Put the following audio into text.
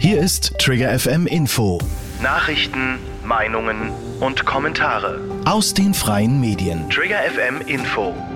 Hier ist Trigger FM Info. Nachrichten, Meinungen und Kommentare aus den freien Medien. Trigger FM Info.